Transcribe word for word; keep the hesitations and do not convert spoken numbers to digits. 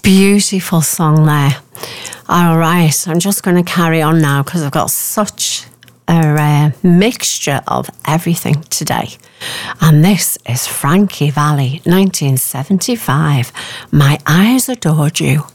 Beautiful song there. All right, I'm just going to carry on now because I've got such a uh, mixture of everything today. And this is Frankie Valli, nineteen seventy-five. My Eyes Adored You.